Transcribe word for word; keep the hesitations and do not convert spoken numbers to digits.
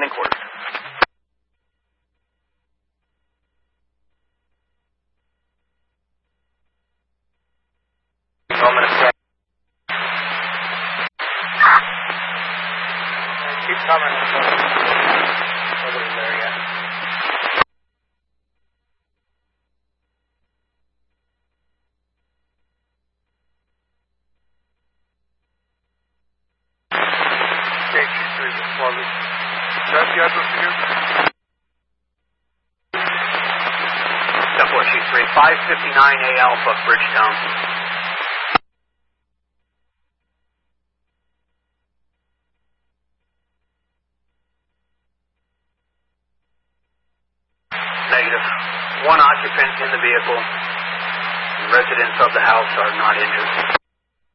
seven and quarter. Moment of check. Keep coming. Nobody's there yet. four two three, five fifty-nine A Alpha, Bridgetown. Negative. One occupant in the vehicle. Residents of the house are not injured.